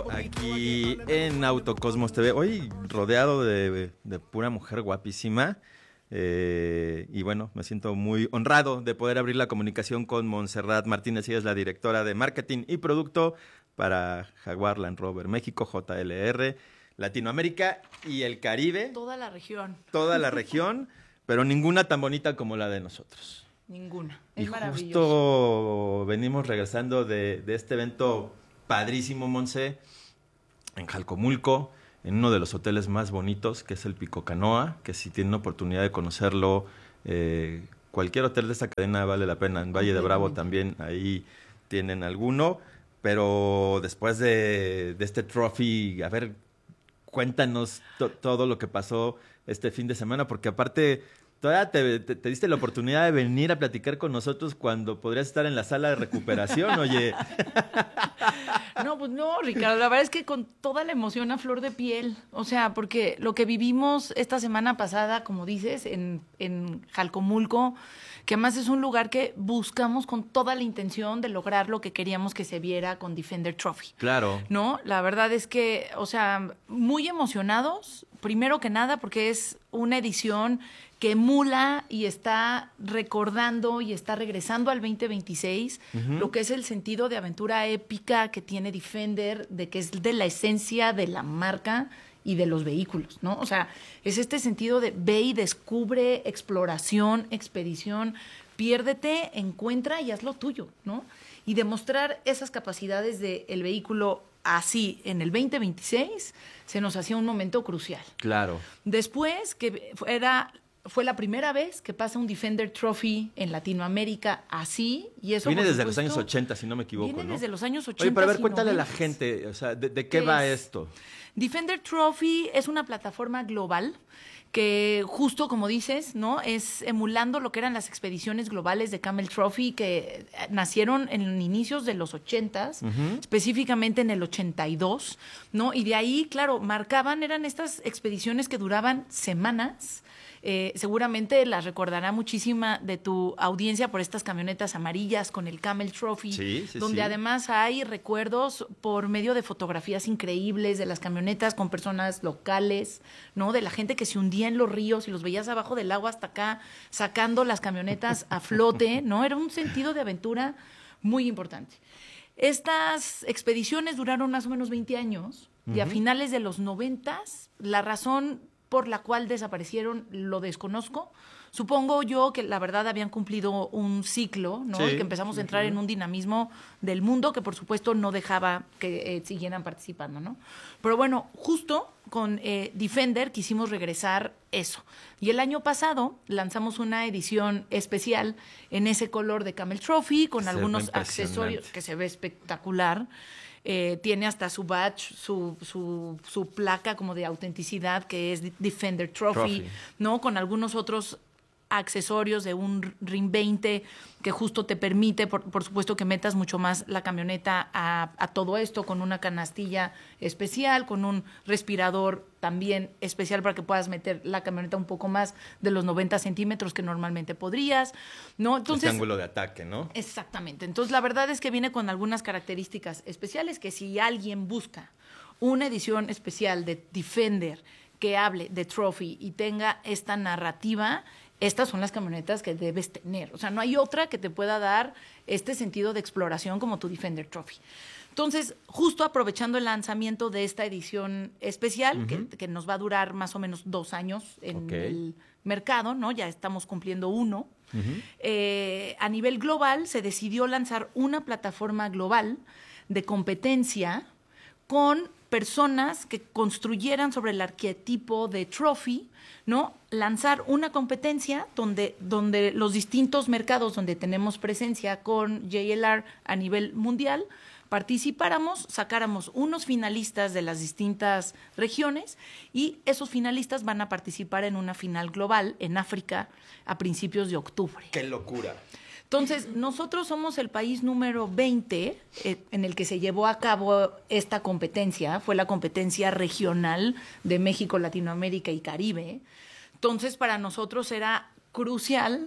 Aquí en Autocosmos TV, hoy rodeado de pura mujer guapísima. Y bueno, me siento muy honrado de poder abrir la comunicación con Montserrat Martínez. Ella es la directora de marketing y producto para Jaguar Land Rover México, JLR, Latinoamérica y el Caribe. Toda la región. Toda la región, pero ninguna tan bonita como la de nosotros. Ninguna. Y Es maravilloso. justo venimos regresando de este evento padrísimo, Monse, en Jalcomulco, en uno de los hoteles más bonitos, que es el Pico Canoa, que si tienen oportunidad de conocerlo, cualquier hotel de esta cadena vale la pena. En Valle de Bravo también, ahí tienen alguno. Pero después de este trophy, a ver, cuéntanos todo lo que pasó este fin de semana, porque aparte todavía te diste la oportunidad de venir a platicar con nosotros cuando podrías estar en la sala de recuperación, oye. No, pues no, Ricardo, la verdad es que con toda la emoción a flor de piel, o sea, porque lo que vivimos esta semana pasada, como dices, en Jalcomulco, que además es un lugar que buscamos con toda la intención de lograr lo que queríamos que se viera con Defender Trophy. Claro. ¿No? La verdad es que, o sea, muy emocionados, primero que nada, porque es una edición que emula y está recordando y está regresando al 2026, lo que es el sentido de aventura épica que tiene Defender, de que es de la esencia de la marca y de los vehículos, ¿no? O sea, es este sentido de ve y descubre, exploración, expedición, piérdete, encuentra y haz lo tuyo, ¿no? Y demostrar esas capacidades del vehículo así en el 2026 se nos hacía un momento crucial. Claro. Después, que fue la primera vez que pasa un Defender Trophy en Latinoamérica así, y eso Viene por desde supuesto, los años 80, si no me equivoco, viene ¿no? desde los años 80. Oye, pero a ver, y cuéntale a la 90. gente, o sea, ¿de qué va esto? Defender Trophy es una plataforma global que justo como dices, ¿no? Es emulando lo que eran las expediciones globales de Camel Trophy que nacieron en inicios de los 80s, específicamente en el 82, ¿no? Y de ahí, claro, eran estas expediciones que duraban semanas. Seguramente las recordará muchísima de tu audiencia por estas camionetas amarillas con el Camel Trophy, donde además hay recuerdos por medio de fotografías increíbles de las camionetas con personas locales, ¿no? De la gente que se hundía en los ríos y los veías abajo del agua hasta acá, sacando las camionetas a flote, ¿no? Era un sentido de aventura muy importante. Estas expediciones duraron más o menos 20 años y a finales de los 90s, la razón por la cual desaparecieron lo desconozco. Supongo yo que la verdad habían cumplido un ciclo, ¿no? Y que empezamos a entrar en un dinamismo del mundo que por supuesto no dejaba que siguieran participando, ¿no? Pero bueno, justo con Defender quisimos regresar eso. Y el año pasado lanzamos una edición especial en ese color de Camel Trophy con algunos accesorios que se ve espectacular. Tiene hasta su badge, su placa como de autenticidad que es Defender Trophy, ¿no? Con algunos otros accesorios de un RIN 20 que justo te permite, por supuesto, que metas mucho más la camioneta a todo esto, con una canastilla especial, con un respirador también especial para que puedas meter la camioneta un poco más de los 90 centímetros que normalmente podrías, ¿no? Entonces, este ángulo de ataque, ¿no? Exactamente. Entonces, la verdad es que viene con algunas características especiales que si alguien busca una edición especial de Defender que hable de Trophy y tenga esta narrativa, estas son las camionetas que debes tener. O sea, no hay otra que te pueda dar este sentido de exploración como tu Defender Trophy. Entonces, justo aprovechando el lanzamiento de esta edición especial, que nos va a durar más o menos 2 años en el mercado, ¿no? Ya estamos cumpliendo 1. A nivel global se decidió lanzar una plataforma global de competencia con personas que construyeran sobre el arquetipo de Trophy, ¿no? Lanzar una competencia donde los distintos mercados donde tenemos presencia con JLR a nivel mundial participáramos, sacáramos unos finalistas de las distintas regiones y esos finalistas van a participar en una final global en África a principios de octubre. ¡Qué locura! Entonces, nosotros somos el país número 20 en el que se llevó a cabo esta competencia. Fue la competencia regional de México, Latinoamérica y Caribe. Entonces, para nosotros era crucial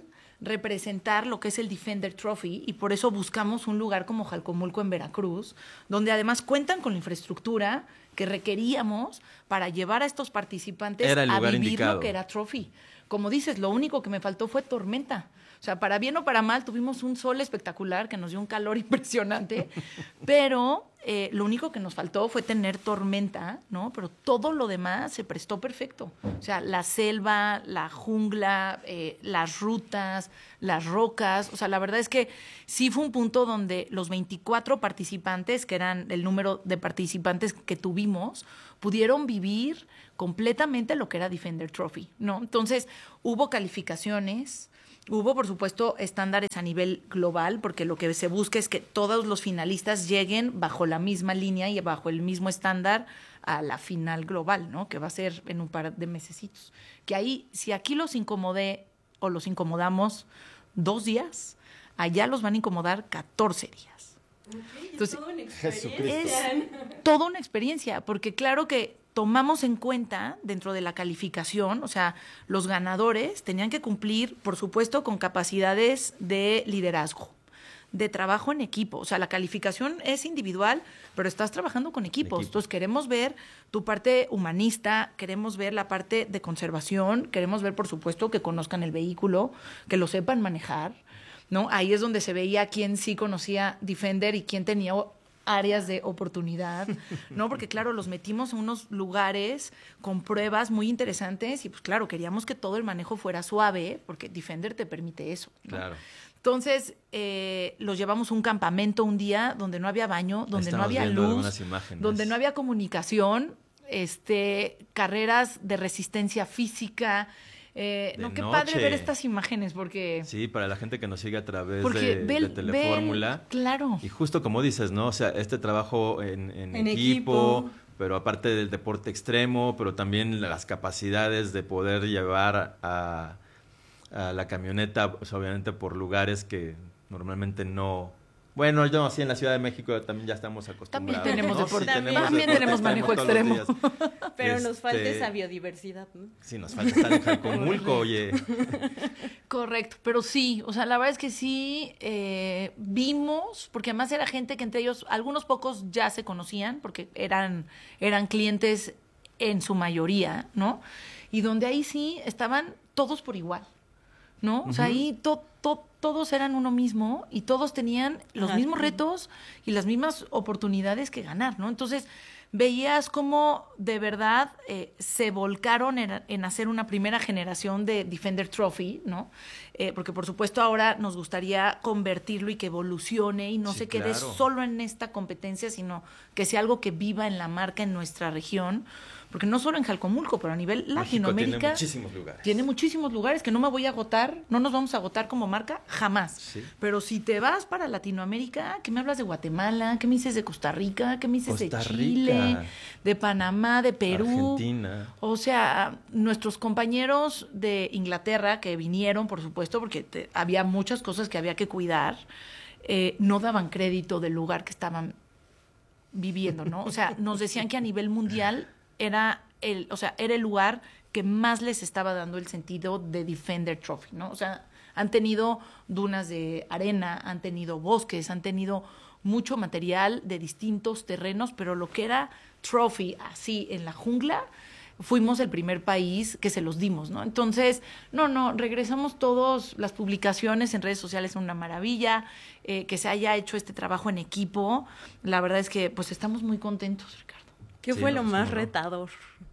representar lo que es el Defender Trophy, y por eso buscamos un lugar como Jalcomulco en Veracruz, donde además cuentan con la infraestructura que requeríamos para llevar a estos participantes a vivir indicado. lo que era Trophy. Como dices, lo único que me faltó fue tormenta. O sea, para bien o para mal, tuvimos un sol espectacular que nos dio un calor impresionante, pero lo único que nos faltó fue tener tormenta, ¿no? Pero todo lo demás se prestó perfecto. O sea, la selva, la jungla, las rutas, las rocas. O sea, la verdad es que sí fue un punto donde los 24 participantes, que eran el número de participantes que tuvimos, pudieron vivir completamente lo que era Defender Trophy, ¿no? Entonces, hubo calificaciones. Hubo, por supuesto, estándares a nivel global, porque lo que se busca es que todos los finalistas lleguen bajo la misma línea y bajo el mismo estándar a la final global, ¿no? Que va a ser en un par de mesecitos. Que ahí, si aquí los incomodé o los incomodamos 2 días, allá los van a incomodar 14 días. Okay, entonces, es toda una experiencia. Es toda una experiencia, porque claro que tomamos en cuenta dentro de la calificación, o sea, los ganadores tenían que cumplir, por supuesto, con capacidades de liderazgo, de trabajo en equipo. O sea, la calificación es individual, pero estás trabajando con equipos. Entonces, queremos ver tu parte humanista, queremos ver la parte de conservación, queremos ver, por supuesto, que conozcan el vehículo, que lo sepan manejar, ¿no? Ahí es donde se veía quién sí conocía Defender y quién tenía áreas de oportunidad, ¿no? Porque, claro, los metimos en unos lugares con pruebas muy interesantes y, pues, claro, queríamos que todo el manejo fuera suave, porque Defender te permite eso, ¿no? Claro. Entonces, los llevamos a un campamento un día donde no había baño, donde no había luz, donde no había comunicación, carreras de resistencia física. No, qué padre ver estas imágenes, porque... Sí, para la gente que nos sigue a través de Telefórmula. Claro. Y justo como dices, ¿no? O sea, este trabajo en equipo, pero aparte del deporte extremo, pero también las capacidades de poder llevar a la camioneta, pues, obviamente por lugares que normalmente no... Bueno, yo así en la Ciudad de México también ya estamos acostumbrados. También tenemos ¿no? deporte, Sí, también tenemos manejo extremo. Pero nos falta esa biodiversidad, ¿no? Sí, nos falta estar en Jalcomulco, oye. Correcto, pero sí, o sea, la verdad es que sí vimos, porque además era gente que entre ellos, algunos pocos ya se conocían, porque eran clientes en su mayoría, ¿no? Y donde ahí sí estaban todos por igual, ¿no? O sea, ahí todos eran uno mismo y todos tenían los mismos retos y las mismas oportunidades que ganar, ¿no? Entonces, veías cómo de verdad se volcaron en hacer una primera generación de Defender Trophy, ¿no? Porque, por supuesto, ahora nos gustaría convertirlo y que evolucione y no se quede solo en esta competencia, sino que sea algo que viva en la marca en nuestra región. Porque no solo en Jalcomulco, pero a nivel Latinoamérica. Tiene muchísimos lugares. Tiene muchísimos lugares que no me voy a agotar, no nos vamos a agotar como marca, jamás. Sí. Pero si te vas para Latinoamérica, ¿qué me hablas de Guatemala? ¿Qué me dices de Costa Rica? ¿Qué me dices de Chile? De Panamá, de Perú. Argentina. O sea, nuestros compañeros de Inglaterra que vinieron, por supuesto, porque había muchas cosas que había que cuidar, no daban crédito del lugar que estaban viviendo, ¿no? O sea, nos decían que a nivel mundial era el lugar que más les estaba dando el sentido de Defender Trophy, ¿no? O sea, han tenido dunas de arena, han tenido bosques, han tenido mucho material de distintos terrenos, pero lo que era Trophy, así, en la jungla, fuimos el primer país que se los dimos, ¿no? Entonces, regresamos todos, las publicaciones en redes sociales son una maravilla, que se haya hecho este trabajo en equipo, la verdad es que, pues, estamos muy contentos, Ricardo. ¿Qué fue lo más retador?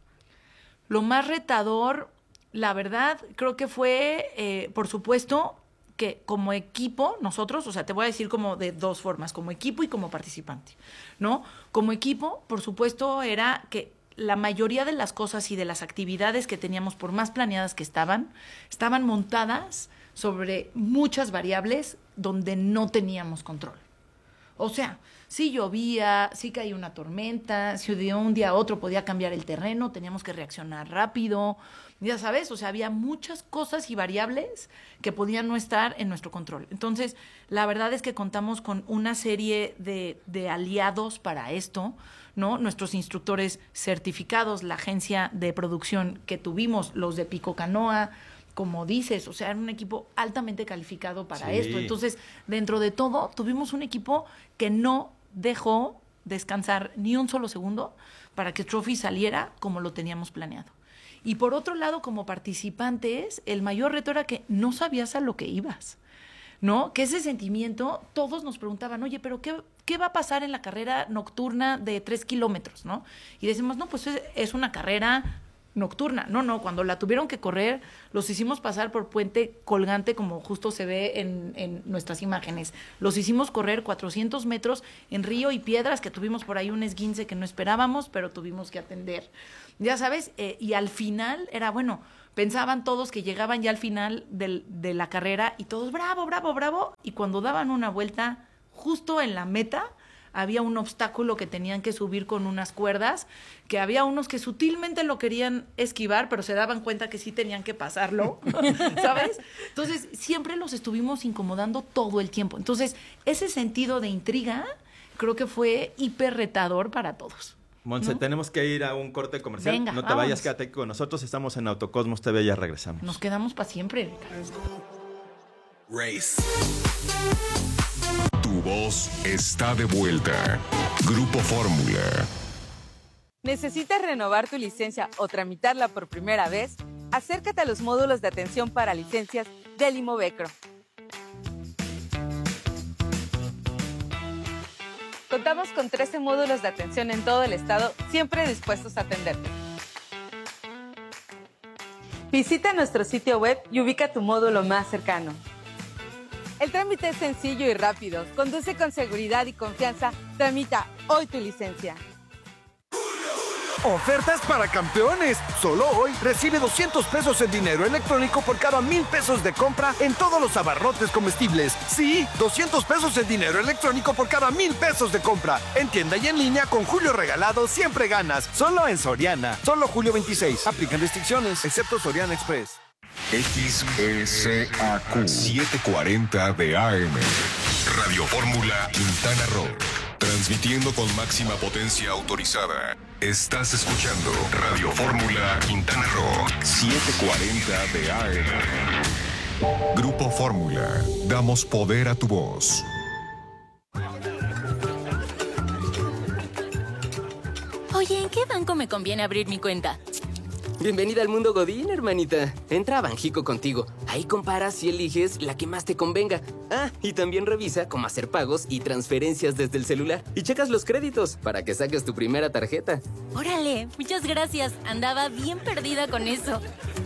Lo más retador, la verdad, creo que fue, por supuesto, que como equipo, nosotros, o sea, te voy a decir como de 2 formas, como equipo y como participante, ¿no? Como equipo, por supuesto, era que la mayoría de las cosas y de las actividades que teníamos, por más planeadas que estaban montadas sobre muchas variables donde no teníamos control. O sea, si llovía, si caía una tormenta, si de un día a otro podía cambiar el terreno, teníamos que reaccionar rápido, ya sabes, o sea, había muchas cosas y variables que podían no estar en nuestro control. Entonces, la verdad es que contamos con una serie de aliados para esto, ¿no? Nuestros instructores certificados, la agencia de producción que tuvimos, los de Pico Canoa, como dices, o sea, era un equipo altamente calificado para Sí. esto. Entonces, dentro de todo, tuvimos un equipo que no dejó descansar ni un solo segundo para que Trophy saliera como lo teníamos planeado. Y por otro lado, como participantes, el mayor reto era que no sabías a lo que ibas, ¿no? Que ese sentimiento, todos nos preguntaban, oye, pero ¿qué va a pasar en la carrera nocturna de 3 kilómetros, no? Y decimos, no, pues es una carrera nocturna. No, cuando la tuvieron que correr, los hicimos pasar por puente colgante, como justo se ve en nuestras imágenes. Los hicimos correr 400 metros en río y piedras, que tuvimos por ahí un esguince que no esperábamos, pero tuvimos que atender. Ya sabes, y al final era, bueno, pensaban todos que llegaban ya al final de la carrera y todos, bravo, bravo, bravo, y cuando daban una vuelta justo en la meta, había un obstáculo que tenían que subir con unas cuerdas, que había unos que sutilmente lo querían esquivar, pero se daban cuenta que sí tenían que pasarlo, ¿sabes? Entonces, siempre los estuvimos incomodando todo el tiempo. Entonces, ese sentido de intriga creo que fue hiper retador para todos. Monse, ¿no? Tenemos que ir a un corte comercial. Venga, no te vámonos. vayas, quédate aquí con nosotros. Estamos en Autocosmos TV, ya regresamos. Nos quedamos para siempre, Ricardo. Race. Tu voz está de vuelta. Grupo Fórmula. ¿Necesitas renovar tu licencia o tramitarla por primera vez? Acércate a los módulos de atención para licencias del Imovecro. Contamos con 13 módulos de atención en todo el estado, siempre dispuestos a atenderte. Visita nuestro sitio web y ubica tu módulo más cercano. El trámite es sencillo y rápido. Conduce con seguridad y confianza. Tramita hoy tu licencia. Ofertas para campeones. Solo hoy recibe 200 pesos en dinero electrónico por cada 1,000 pesos de compra en todos los abarrotes comestibles. Sí, 200 pesos en dinero electrónico por cada 1,000 pesos de compra. En tienda y en línea con Julio Regalado siempre ganas. Solo en Soriana. Solo julio 26. Aplican restricciones, excepto Soriana Express. XSAQ 740 de AM. Radio Fórmula Quintana Roo. Transmitiendo con máxima potencia autorizada. Estás escuchando Radio Fórmula Quintana Roo 740 de AM. Grupo Fórmula. Damos poder a tu voz. Oye, ¿en qué banco me conviene abrir mi cuenta? Bienvenida al mundo Godín, hermanita. Entra a Banjico contigo. Ahí comparas y eliges la que más te convenga. Ah, y también revisa cómo hacer pagos y transferencias desde el celular. Y checas los créditos para que saques tu primera tarjeta. Órale, muchas gracias. Andaba bien perdida con eso.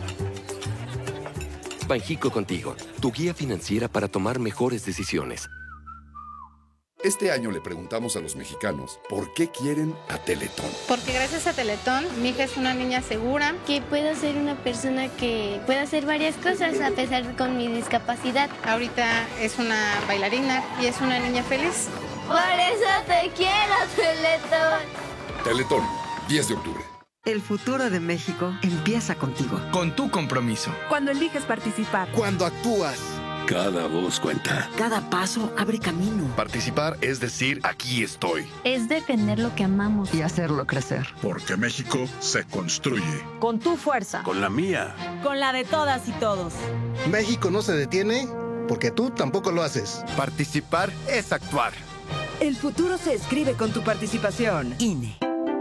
Banjico contigo, tu guía financiera para tomar mejores decisiones. Este año le preguntamos a los mexicanos por qué quieren a Teletón. Porque gracias a Teletón, mi hija es una niña segura. Que puedo ser una persona que pueda hacer varias cosas a pesar de con mi discapacidad. Ahorita es una bailarina y es una niña feliz. Por eso te quiero, Teletón. Teletón, 10 de octubre. El futuro de México empieza contigo. Con tu compromiso. Cuando eliges participar. Cuando actúas. Cada voz cuenta. Cada paso abre camino. Participar es decir, aquí estoy. Es defender lo que amamos. Y hacerlo crecer. Porque México se construye. Con tu fuerza. Con la mía. Con la de todas y todos. México no se detiene porque tú tampoco lo haces. Participar es actuar. El futuro se escribe con tu participación. INE.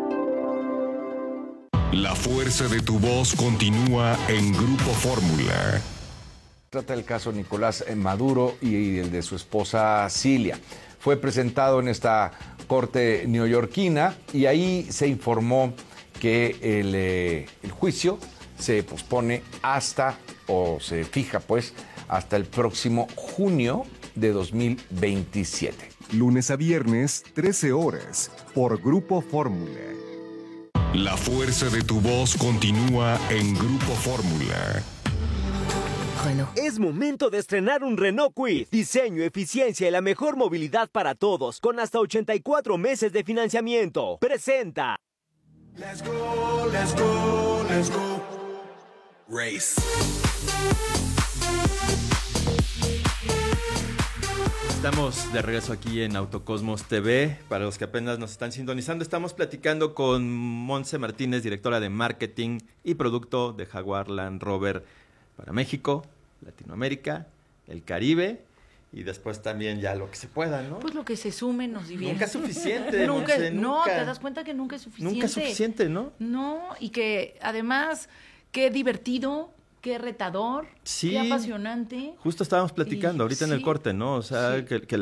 La fuerza de tu voz continúa en Grupo Fórmula. Trata el caso Nicolás Maduro y el de su esposa Cilia. Fue presentado en esta corte neoyorquina y ahí se informó que el juicio se pospone hasta, o se fija pues, hasta el próximo junio de 2027. Lunes a viernes, 13 horas, por Grupo Fórmula. La fuerza de tu voz continúa en Grupo Fórmula. Es momento de estrenar un Renault Kwid. Diseño, eficiencia y la mejor movilidad para todos, con hasta 84 meses de financiamiento. Presenta. Let's go, let's go, let's go. Race. Estamos de regreso aquí en Autocosmos TV. Para los que apenas nos están sintonizando, estamos platicando con Monse Martínez, directora de Marketing y Producto de Jaguar Land Rover para México, Latinoamérica, el Caribe y después también ya lo que se pueda, ¿no? Pues lo que se sume nos divierte. Nunca es suficiente, nunca. Monse, No, nunca. te das cuenta que nunca es suficiente. Nunca es suficiente, ¿no? No, y que además, qué divertido, qué retador, Sí. qué apasionante. Justo estábamos platicando ahorita en el sí, corte, ¿no? O sea, sí. que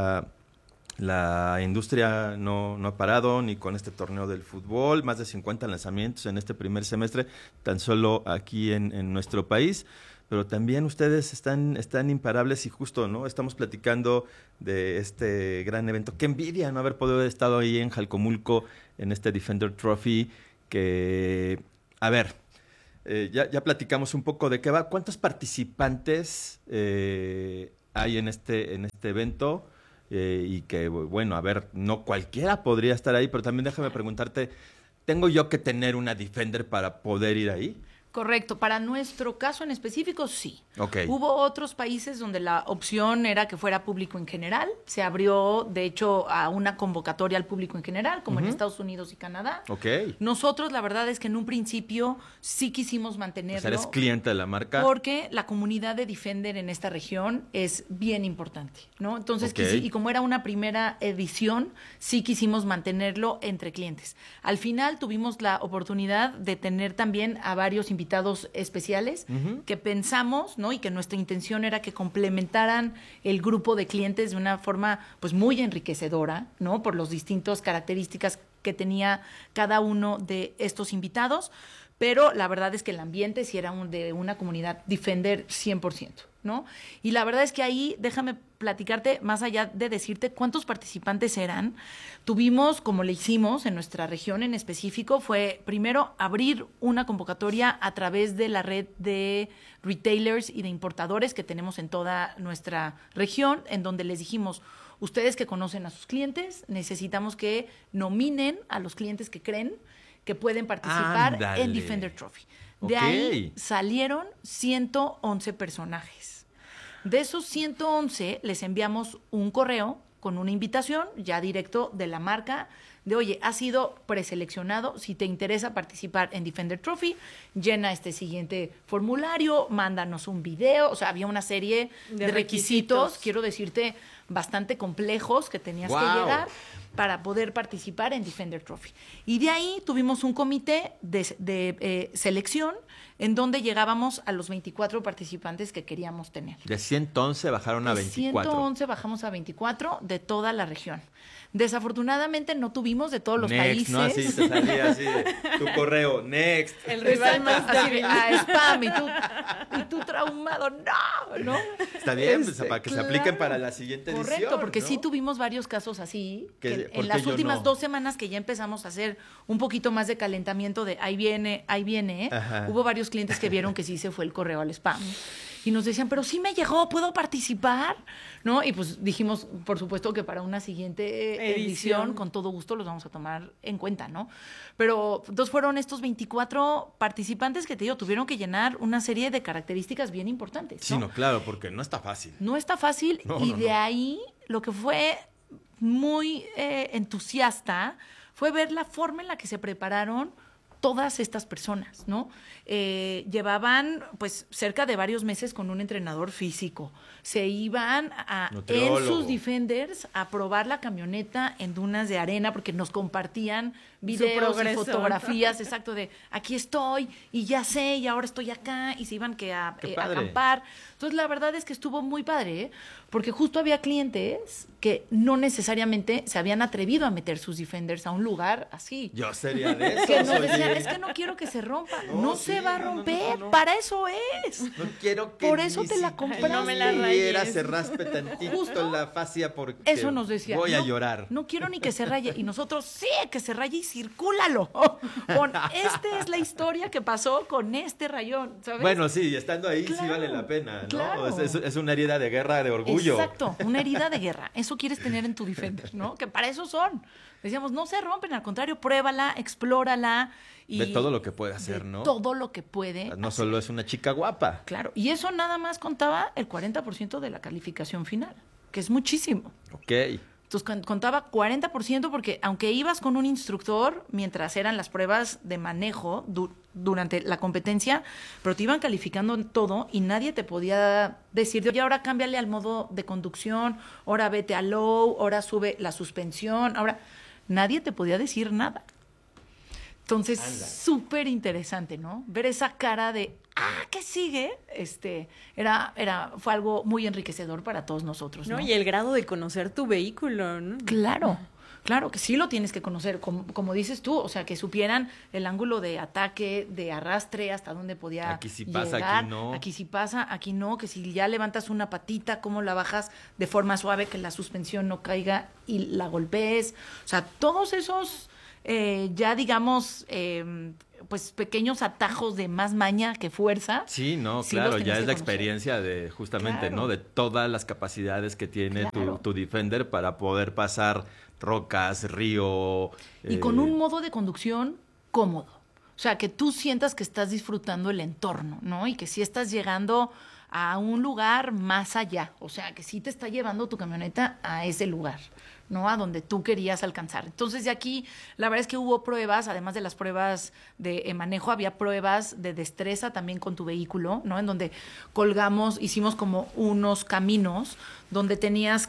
la industria no ha parado ni con este torneo del fútbol, más de 50 lanzamientos en este primer semestre, tan solo aquí en nuestro país. Pero también ustedes están imparables y justo, ¿no? Estamos platicando de este gran evento. Qué envidia no haber podido haber estado ahí en Jalcomulco, en este Defender Trophy, que, a ver, ya platicamos un poco de qué va. ¿Cuántos participantes hay en este evento? Y que, bueno, a ver, no cualquiera podría estar ahí, pero también déjame preguntarte, ¿tengo yo que tener una Defender para poder ir ahí? Correcto. Para nuestro caso en específico, sí. Okay. Hubo otros países donde la opción era que fuera público en general. Se abrió, de hecho, a una convocatoria al público en general, como en Estados Unidos y Canadá. Okay. Nosotros, la verdad es que en un principio sí quisimos mantenerlo. O sea, eres cliente de la marca. Porque la comunidad de Defender en esta región es bien importante, ¿no? Entonces, Okay. y como era una primera edición, sí quisimos mantenerlo entre clientes. Al final tuvimos la oportunidad de tener también a varios invitados especiales que pensamos, ¿no? Y que nuestra intención era que complementaran el grupo de clientes de una forma pues muy enriquecedora, ¿no? Por las distintas características que tenía cada uno de estos invitados, pero la verdad es que el ambiente sí era de una comunidad Defender 100%, ¿no? Y la verdad es que ahí, déjame platicarte, más allá de decirte cuántos participantes eran, tuvimos, como le hicimos en nuestra región en específico, fue primero abrir una convocatoria a través de la red de retailers y de importadores que tenemos en toda nuestra región, en donde les dijimos, ustedes que conocen a sus clientes, necesitamos que nominen a los clientes que creen que pueden participar Ándale. en Defender Trophy. De Ok. ahí salieron 111 personajes. De esos 111 les enviamos un correo con una invitación ya directo de la marca de, oye, has sido preseleccionado, si te interesa participar en Defender Trophy, llena este siguiente formulario, mándanos un video, o sea, había una serie de requisitos, quiero decirte, bastante complejos que tenías que llegar para poder participar en Defender Trophy. Y de ahí tuvimos un comité de selección en donde llegábamos a los 24 participantes que queríamos tener. De 111 bajaron a De 24. 111 bajamos a 24 de toda la región. Desafortunadamente no tuvimos de todos los Next, países. ¿no? Así te salía así de tu correo, next. El rival más Así, débil. a spam y tú traumado, no. Está bien, pues, para que se apliquen para la siguiente edición. Correcto, porque ¿no? sí tuvimos varios casos así, ¿Por que qué en las yo últimas no? 2 semanas que ya empezamos a hacer un poquito más de calentamiento de ahí viene, Ajá. hubo varios clientes que vieron que sí se fue el correo al spam. Y nos decían, pero sí me llegó, ¿puedo participar? ¿No? Y pues dijimos, por supuesto que para una siguiente edición, con todo gusto los vamos a tomar en cuenta, ¿no? Pero entonces fueron estos 24 participantes que te digo, tuvieron que llenar una serie de características bien importantes, ¿no? Sí, no, claro, porque no está fácil. No está fácil y de ahí lo que fue muy entusiasta fue ver la forma en la que se prepararon todas estas personas, ¿no? Llevaban pues cerca de varios meses con un entrenador físico. Se iban en Nutriólogo. sus Defenders a probar la camioneta en dunas de arena porque nos compartían videos y progreso. fotografías, exacto, de aquí estoy y ya sé y ahora estoy acá y se iban a Qué padre. acampar. Entonces la verdad es que estuvo muy padre, ¿eh? Porque justo había clientes que no necesariamente se habían atrevido a meter sus Defenders a un lugar así. Yo sería de esos, Que nos decían, oye. es que no quiero que se rompa. No, No, sí, se va a no, no, romper. no. Para eso es. No quiero que Por eso ni te la siquiera compraste. No me la rayes. se raspe tantito Justo. la fascia porque Eso nos decía. voy a "No, llorar. No quiero ni que se raye. Y nosotros, sí, que se raye y circúlalo. Esta es la historia que pasó con este rayón, ¿sabes? Bueno, sí, estando ahí sí Claro, vale la pena, ¿no? claro. Es una herida de guerra de orgullo. Exacto, una herida de guerra. Eso quieres tener en tu Defender, ¿no? Que para eso son. Decíamos, no se rompen, al contrario, pruébala, explórala. Y De todo lo que puede hacer, de ¿no? todo lo que puede. No hacer. solo es una chica guapa. Claro, y eso nada más contaba el 40% de la calificación final, que es muchísimo. Ok. Entonces contaba 40% porque aunque ibas con un instructor mientras eran las pruebas de manejo durante la competencia, pero te iban calificando en todo y nadie te podía decir, oye, ahora cámbiale al modo de conducción, ahora vete a low, ahora sube la suspensión, ahora nadie te podía decir nada. Entonces, súper interesante, ¿no? Ver esa cara de, ¿qué sigue? Fue algo muy enriquecedor para todos nosotros, ¿no? Y el grado de conocer tu vehículo, ¿no? Claro que sí lo tienes que conocer, como dices tú, o sea, que supieran el ángulo de ataque, de arrastre, hasta dónde podía aquí sí llegar. Pasa, aquí no. Aquí sí pasa, aquí no, que si ya levantas una patita, cómo la bajas de forma suave, que la suspensión no caiga y la golpees. O sea, todos esos, ya digamos, pues pequeños atajos de más maña que fuerza. Sí, no, sí, claro, ya es la experiencia de justamente, ¿no? De todas las capacidades que tiene tu Defender para poder pasar rocas, río. Y con un modo de conducción cómodo. O sea, que tú sientas que estás disfrutando el entorno, ¿no? Y que sí estás llegando a un lugar más allá. O sea, que sí te está llevando tu camioneta a ese lugar, ¿no? A donde tú querías alcanzar. Entonces, de aquí, la verdad es que hubo pruebas, además de las pruebas de manejo, había pruebas de destreza también con tu vehículo, ¿no? En donde hicimos como unos caminos donde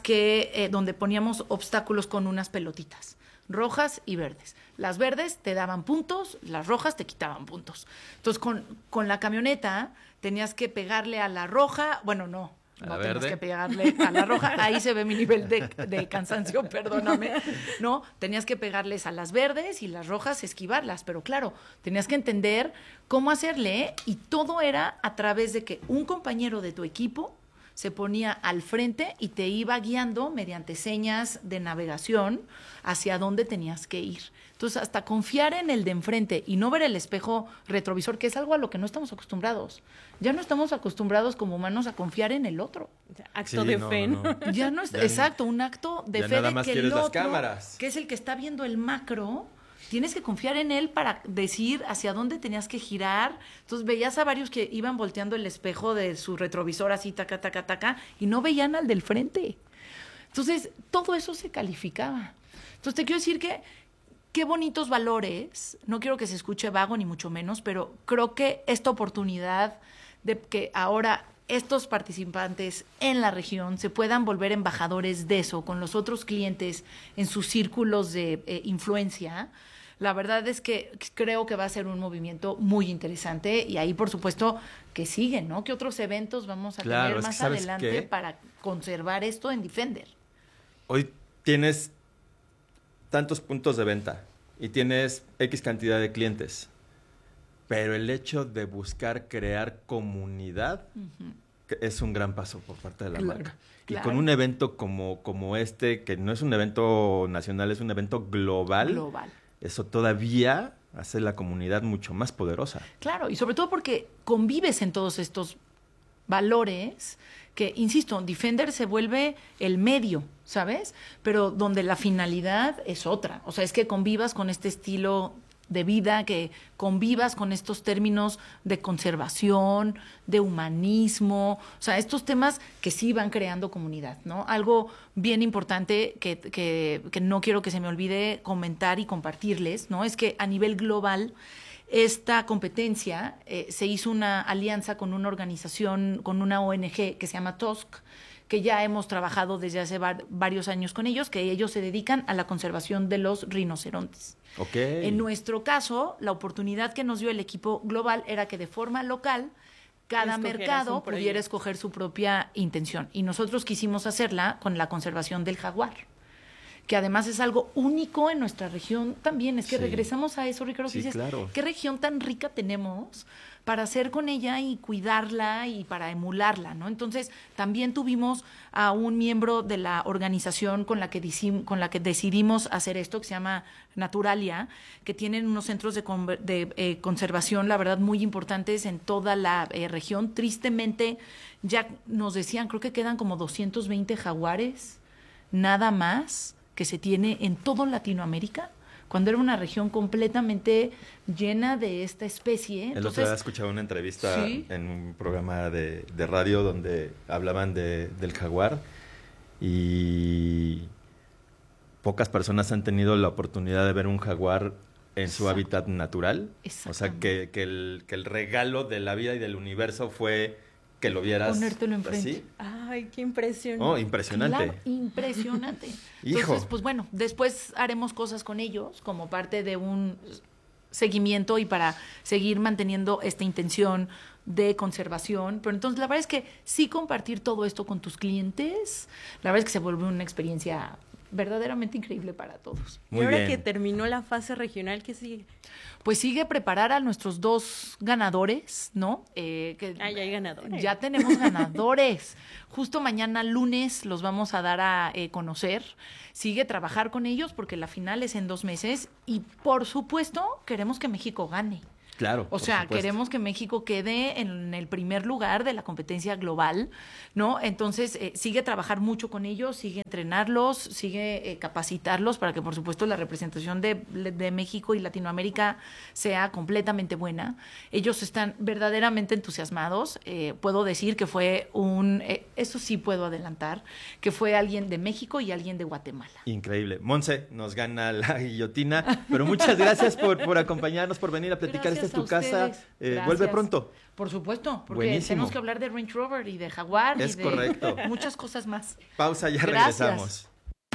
donde poníamos obstáculos con unas pelotitas, rojas y verdes. Las verdes te daban puntos, las rojas te quitaban puntos. Entonces, con la camioneta tenías que pegarle a la roja, bueno, no tenías que pegarle a la roja, ahí se ve mi nivel de cansancio, perdóname, ¿no? Tenías que pegarles a las verdes y las rojas esquivarlas, pero claro, tenías que entender cómo hacerle y todo era a través de que un compañero de tu equipo se ponía al frente y te iba guiando mediante señas de navegación hacia dónde tenías que ir. Entonces, hasta confiar en el de enfrente y no ver el espejo retrovisor, que es algo a lo que no estamos acostumbrados. Ya no estamos acostumbrados como humanos a confiar en el otro. Acto de fe, ¿no? Ya no es, exacto, un acto de fe nada de más que quieres el otro, las cámaras, que es el que está viendo el macro, tienes que confiar en él para decir hacia dónde tenías que girar. Entonces veías a varios que iban volteando el espejo de su retrovisor así, taca, taca, taca, y no veían al del frente. Entonces, todo eso se calificaba. Entonces, te quiero decir que qué bonitos valores. No quiero que se escuche vago, ni mucho menos, pero creo que esta oportunidad de que ahora estos participantes en la región se puedan volver embajadores de eso con los otros clientes en sus círculos de influencia, la verdad es que creo que va a ser un movimiento muy interesante y ahí, por supuesto, que siguen, ¿no? ¿Qué otros eventos vamos a tener más adelante para conservar esto en Defender? Hoy tienes tantos puntos de venta y tienes X cantidad de clientes, pero el hecho de buscar crear comunidad es un gran paso por parte de la marca. Y con un evento como este, que no es un evento nacional, es un evento global. Eso todavía hace la comunidad mucho más poderosa. Claro, y sobre todo porque convives en todos estos valores que, insisto, Defender se vuelve el medio, ¿sabes? Pero donde la finalidad es otra. O sea, es que convivas con este estilo de vida, que convivas con estos términos de conservación, de humanismo, o sea, estos temas que sí van creando comunidad, ¿no? Algo bien importante que no quiero que se me olvide comentar y compartirles, ¿no? Es que a nivel global esta competencia se hizo una alianza con una organización, con una ONG que se llama TOSC, que ya hemos trabajado desde hace varios años con ellos, que ellos se dedican a la conservación de los rinocerontes. En nuestro caso, la oportunidad que nos dio el equipo global era que de forma local cada mercado pudiera escoger su propia intención. Y nosotros quisimos hacerla con la conservación del jaguar, que además es algo único en nuestra región también. Es que regresamos a eso, Ricardo, que dices, claro, ¿qué región tan rica tenemos para hacer con ella y cuidarla y para emularla, ¿no? Entonces, también tuvimos a un miembro de la organización con la que decidimos hacer esto, que se llama Naturalia, que tienen unos centros de conservación, la verdad, muy importantes en toda la región. Tristemente, ya nos decían, creo que quedan como 220 jaguares, nada más, que se tiene en todo Latinoamérica, cuando era una región completamente llena de esta especie. El otro día escuchaba una entrevista en un programa de radio donde hablaban del jaguar y pocas personas han tenido la oportunidad de ver un jaguar en su hábitat natural. O sea, que el regalo de la vida y del universo fue que lo vieras. Ponértelo enfrente. Así. Ay, qué impresionante. Oh, impresionante. Claro, impresionante. Hijo. Entonces, pues bueno, después haremos cosas con ellos como parte de un seguimiento y para seguir manteniendo esta intención de conservación. Pero entonces la verdad es que sí compartir todo esto con tus clientes, la verdad es que se vuelve una experiencia verdaderamente increíble para todos. Y ahora que terminó la fase regional, ¿qué sigue? Pues sigue preparar a nuestros 2 ganadores, ¿no? Ya hay ganadores. Ya tenemos ganadores. Justo mañana lunes los vamos a dar a conocer. Sigue trabajar con ellos porque la final es en 2 meses y por supuesto queremos que México gane. Claro. O sea, queremos que México quede en el primer lugar de la competencia global, ¿no? Entonces, sigue trabajar mucho con ellos, sigue entrenarlos, sigue capacitarlos para que, por supuesto, la representación de México y Latinoamérica sea completamente buena. Ellos están verdaderamente entusiasmados. Puedo decir que fue eso sí puedo adelantar, que fue alguien de México y alguien de Guatemala. Increíble. Monse, nos gana la guillotina, pero muchas gracias por acompañarnos, por venir a platicar. Esta es tu casa. Vuelve pronto. Por supuesto, porque Buenísimo. tenemos que hablar de Range Rover y de Jaguar Es y de correcto. muchas cosas más. Pausa, ya Gracias. regresamos.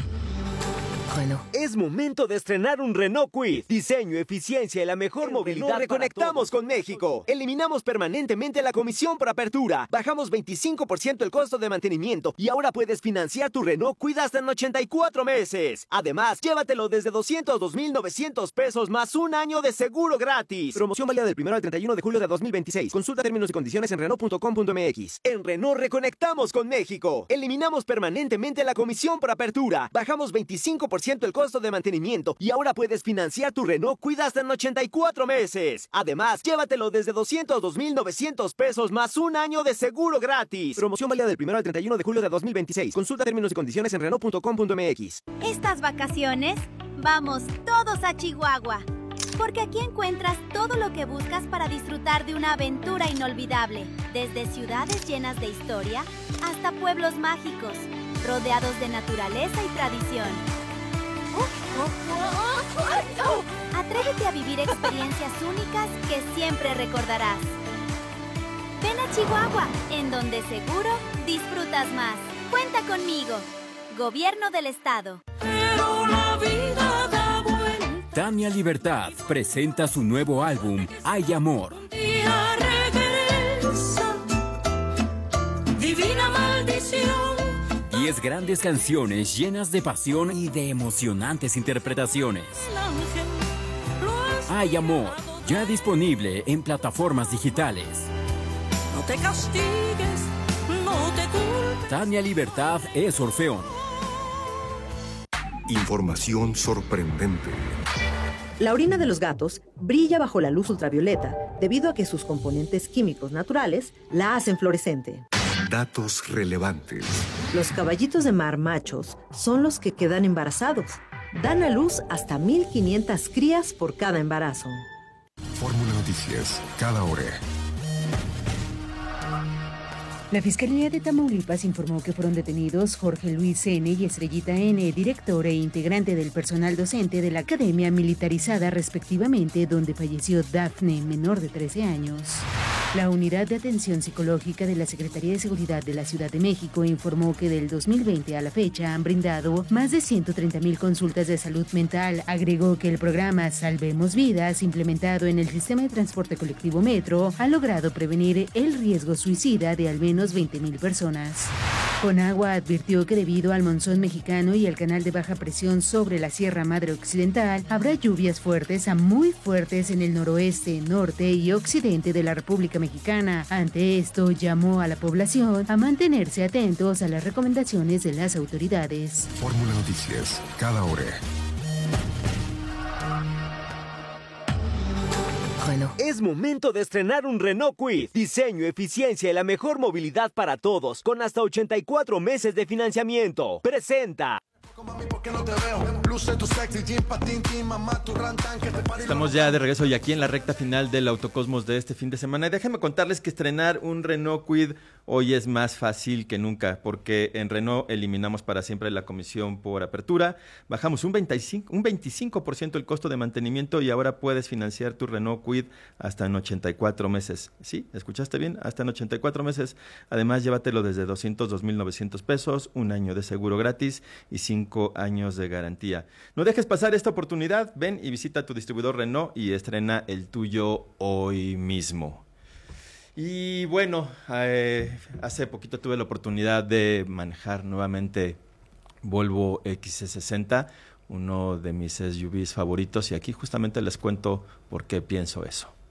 Es momento de estrenar un Renault Kwid. Diseño, eficiencia y la mejor movilidad. Reconectamos con México. Eliminamos permanentemente la comisión por apertura. Bajamos 25% el costo de mantenimiento. Y ahora puedes financiar tu Renault Kwid hasta en 84 meses. Además, llévatelo desde 202,900 pesos más un año de seguro gratis. Promoción válida del 1 al 31 de julio de 2026. Consulta términos y condiciones en Renault.com.mx. En Renault reconectamos con México. Eliminamos permanentemente la comisión por apertura. Bajamos 25% el costo de mantenimiento y ahora puedes financiar tu Renault Kwid hasta en 84 meses. Además, llévatelo desde 202,900 pesos más un año de seguro gratis. Promoción válida del 1 al 31 de julio de 2026. Consulta términos y condiciones en Renault.com.mx. Estas vacaciones, vamos todos a Chihuahua. Porque aquí encuentras todo lo que buscas para disfrutar de una aventura inolvidable. Desde ciudades llenas de historia hasta pueblos mágicos, rodeados de naturaleza y tradición. Atrévete a vivir experiencias únicas que siempre recordarás. Ven a Chihuahua, en donde seguro disfrutas más. Cuenta conmigo. Gobierno del Estado. Pero la vida da vuelta. Tania Libertad presenta su nuevo álbum, Hay Amor. Día regresa, divina maldición. 10 grandes canciones llenas de pasión y de emocionantes interpretaciones. Hay Amor, ya disponible en plataformas digitales. No te castigues, no te culpes. Tania Libertad es Orfeón. Información sorprendente. La orina de los gatos brilla bajo la luz ultravioleta debido a que sus componentes químicos naturales la hacen fluorescente. Datos relevantes. Los caballitos de mar machos son los que quedan embarazados. Dan a luz hasta 1,500 crías por cada embarazo. Fórmula Noticias, cada hora. La Fiscalía de Tamaulipas informó que fueron detenidos Jorge Luis N. y Estrellita N., director e integrante del personal docente de la Academia Militarizada, respectivamente, donde falleció Dafne, menor de 13 años. La Unidad de Atención Psicológica de la Secretaría de Seguridad de la Ciudad de México informó que del 2020 a la fecha han brindado más de 130,000 consultas de salud mental. Agregó que el programa Salvemos Vidas, implementado en el sistema de transporte colectivo Metro, ha logrado prevenir el riesgo suicida de al menos 20,000 personas. Conagua advirtió que debido al monzón mexicano y al canal de baja presión sobre la Sierra Madre Occidental, habrá lluvias fuertes a muy fuertes en el noroeste, norte y occidente de la República Mexicana. Ante esto, llamó a la población a mantenerse atentos a las recomendaciones de las autoridades. Fórmula Noticias, cada hora. Es momento de estrenar un Renault Kwid. Diseño, eficiencia y la mejor movilidad para todos, con hasta 84 meses de financiamiento. Presenta. Estamos ya de regreso y aquí en la recta final del Autocosmos de este fin de semana. Y déjenme contarles que estrenar un Renault Kwid hoy es más fácil que nunca, porque en Renault eliminamos para siempre la comisión por apertura, bajamos un 25% el costo de mantenimiento y ahora puedes financiar tu Renault Kwid hasta en 84 meses. ¿Sí? ¿Escuchaste bien? Hasta en 84 meses. Además, llévatelo desde 202,900 pesos, un año de seguro gratis y 5 años de garantía. No dejes pasar esta oportunidad. Ven y visita tu distribuidor Renault y estrena el tuyo hoy mismo. Y bueno, hace poquito tuve la oportunidad de manejar nuevamente Volvo XC60, uno de mis SUVs favoritos, y aquí justamente les cuento por qué pienso eso.